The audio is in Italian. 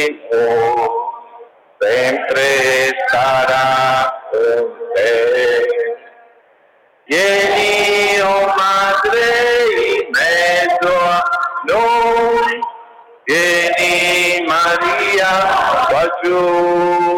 sempre sarà con te. Vieni, oh Madre, in mezzo a noi, vieni Maria, qua giù.